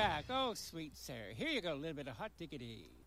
back. Oh, sweet sir. Here you go, a little bit of hot diggity.